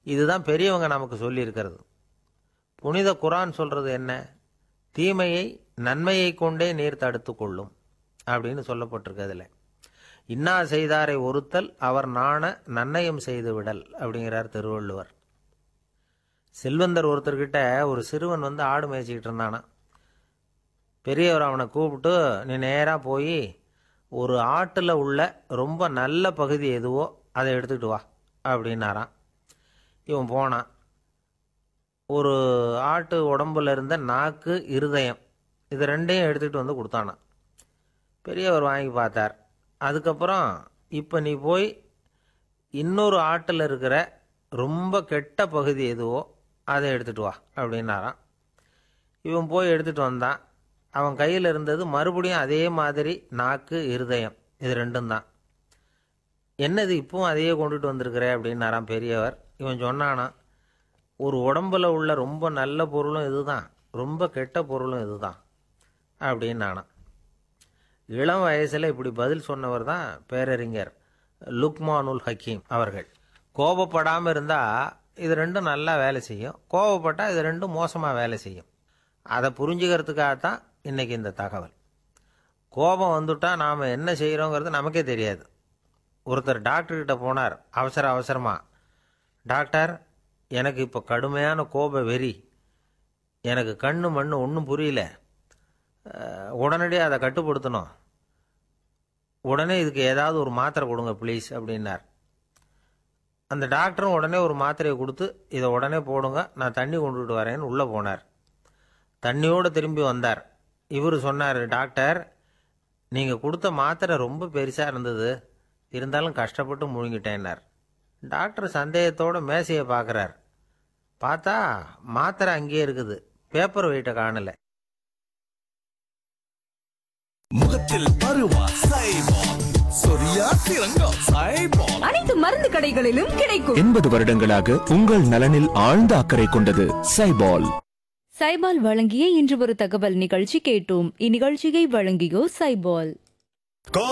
இதுதான் பெரியவங்க நமக்கு சொல்லியிருக்கிறது. புனித குரான் சொல்றது என்ன? தீமையை நன்மையை கொண்டே நீர் தடுத்து கொள்ளும் அப்படின்னு சொல்லப்பட்டிருக்கு. அதில் இன்னா செய்தாரை ஒருத்தல் அவர் நாண நன்னயம் செய்து விடல் அப்படிங்கிறார் திருவள்ளுவர். செல்வந்தர் ஒருத்தர்கிட்ட ஒரு சிறுவன் வந்து ஆடு மேய்ச்சிக்கிட்டு இருந்தானா. பெரியவர் அவனை கூப்பிட்டு, நீ நேராக போய் ஒரு ஆட்டில் உள்ள ரொம்ப நல்ல பகுதி எதுவோ அதை எடுத்துக்கிட்டு வா அப்படின்னாரான். இவன் போனான். ஒரு ஆட்டு உடம்புல இருந்த நாக்கு, இருதயம், இது ரெண்டையும் எடுத்துகிட்டு வந்து கொடுத்தானான். பெரியவர் வாங்கி பார்த்தார். அதுக்கப்புறம் இப்போ நீ போய் இன்னொரு ஆட்டில் இருக்கிற ரொம்ப கெட்ட பகுதி எதுவோ அதை எடுத்துகிட்டு வா அப்படின்னாரான். இவன் போய் எடுத்துகிட்டு வந்தான். அவன் கையில் இருந்தது மறுபடியும் அதே மாதிரி நாக்கு, இருதயம், இது ரெண்டும் தான். என்னது இப்பவும் அதையே கொண்டுட்டு வந்திருக்கிற அப்படின்னாரான் பெரியவர். இவன் சொன்னானா, ஒரு உடம்புல உள்ள ரொம்ப நல்ல பொருளும் இதுதான், ரொம்ப கெட்ட பொருளும் இதுதான் அப்படின்னானா. இளம் வயசில் இப்படி பதில் சொன்னவர் தான் பேரறிஞர் லுக்மானுல் ஹக்கீம் அவர்கள். கோபப்படாமல் இருந்தால் இது ரெண்டும் நல்லா வேலை செய்யும், கோபப்பட்டால் இது ரெண்டும் மோசமாக வேலை செய்யும். அதை புரிஞ்சுக்கிறதுக்காகத்தான் இன்றைக்கி இந்த தகவல். கோபம் வந்துட்டால் நாம் என்ன செய்கிறோங்கிறது நமக்கே தெரியாது. ஒருத்தர் டாக்டர்கிட்ட போனார் அவசரமாக. டாக்டர், எனக்கு இப்போ கடுமையான கோப வெறி, எனக்கு கண்ணு மண்ணு ஒன்றும் புரியல, உடனடியாக அதை கட்டுப்படுத்தணும், உடனே இதுக்கு ஏதாவது ஒரு மாத்திரை கொடுங்க ப்ளீஸ் அப்படின்னார். அந்த டாக்டரும் உடனே ஒரு மாத்திரையை கொடுத்து, இதை உடனே போடுங்க, நான் தண்ணி கொண்டுட்டு வரேன்னு உள்ளே போனார். தண்ணியோடு திரும்பி வந்தார். இவர் சொன்னார், டாக்டர், நீங்கள் கொடுத்த மாத்திரை ரொம்ப பெருசாக இருந்தது, இருந்தாலும் கஷ்டப்பட்டு முழுங்கிட்டேன்னார். டாக்டர் சந்தேகத்தோடு மேசையை பார்க்குறார். பார்த்தா மாத்திரை அங்கேயே இருக்குது, பேப்பர் வெயிட்டை காணலை. முகத்தில் பருவா சைபால், சொரியா சிறங்கம் சைபால். அனைத்து மருந்து கடைகளிலும் கிடைக்கும். 80 வருடங்களாக உங்கள் நலனில் ஆழ்ந்த அக்கறை கொண்டது சைபால். சைபால் வழங்கிய இன்று ஒரு தகவல் நிகழ்ச்சி கேட்டோம். இந்நிகழ்ச்சியை வழங்கியோர் சைபால்.